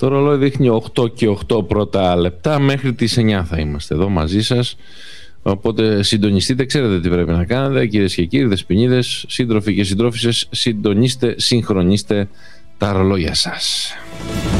Το ρολόι δείχνει 8 και 8 πρώτα λεπτά. Μέχρι τις 9 θα είμαστε εδώ μαζί σας. Οπότε συντονιστείτε, ξέρετε τι πρέπει να κάνετε, κυρίες και κύριοι, δεσποινίδες, σύντροφοι και συντρόφισσες. Συντονίστε, συγχρονίστε τα ρολόγια σας.